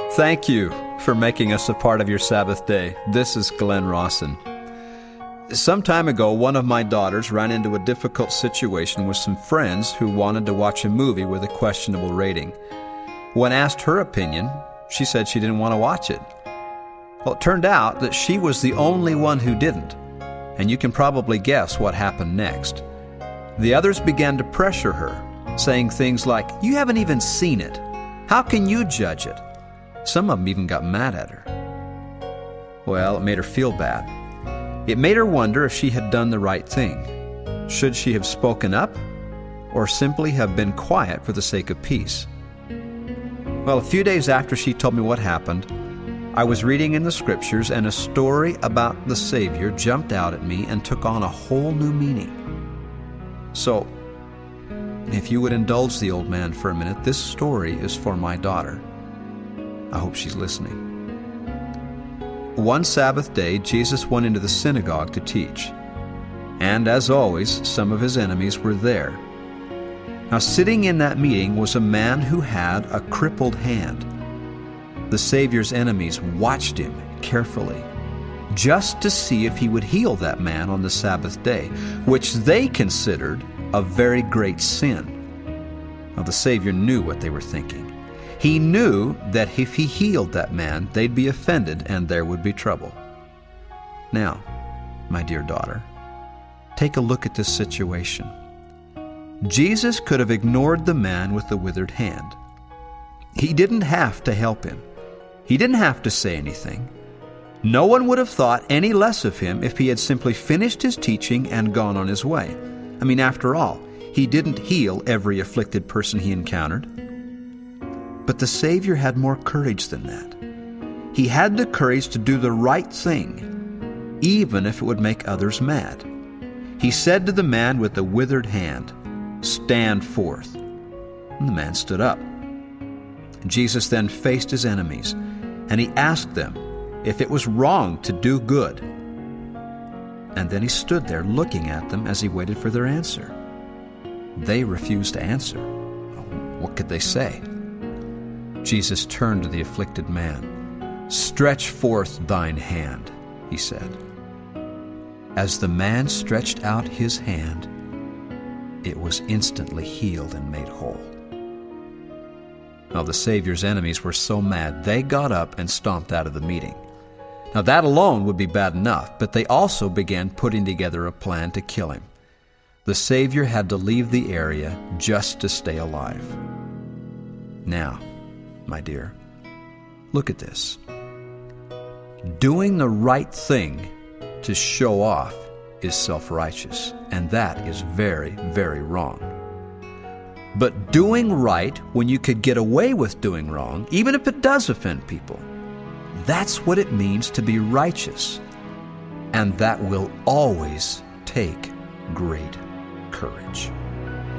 Thank you for making us a part of your Sabbath day. This is Glenn Rawson. Some time ago, one of my daughters ran into a difficult situation with some friends who wanted to watch a movie with a questionable rating. When asked her opinion, she said she didn't want to watch it. Well, it turned out that she was the only one who didn't, and you can probably guess what happened next. The others began to pressure her, saying things like, "You haven't even seen it. How can you judge it?" Some of them even got mad at her. Well, it made her feel bad. It made her wonder if she had done the right thing. Should she have spoken up, or simply have been quiet for the sake of peace? Well, a few days after she told me what happened, I was reading in the Scriptures, and a story about the Savior jumped out at me and took on a whole new meaning. So, if you would indulge the old man for a minute, this story is for my daughter. I hope she's listening. One Sabbath day, Jesus went into the synagogue to teach. And as always, some of his enemies were there. Now, sitting in that meeting was a man who had a crippled hand. The Savior's enemies watched him carefully, just to see if he would heal that man on the Sabbath day, which they considered a very great sin. Now, the Savior knew what they were thinking. He knew that if he healed that man, they'd be offended and there would be trouble. Now, my dear daughter, take a look at this situation. Jesus could have ignored the man with the withered hand. He didn't have to help him. He didn't have to say anything. No one would have thought any less of him if he had simply finished his teaching and gone on his way. I mean, after all, he didn't heal every afflicted person he encountered. But the Savior had more courage than that. He had the courage to do the right thing, even if it would make others mad. He said to the man with the withered hand, "Stand forth." And the man stood up. Jesus then faced his enemies, and he asked them if it was wrong to do good. And then he stood there looking at them as he waited for their answer. They refused to answer. What could they say? Jesus turned to the afflicted man. "Stretch forth thine hand," he said. As the man stretched out his hand, it was instantly healed and made whole. Now, the Savior's enemies were so mad, they got up and stomped out of the meeting. Now, that alone would be bad enough, but they also began putting together a plan to kill him. The Savior had to leave the area just to stay alive. Now, my dear, look at this. Doing the right thing to show off is self-righteous, and that is very, very wrong. But doing right when you could get away with doing wrong, even if it does offend people, that's what it means to be righteous, and that will always take great courage.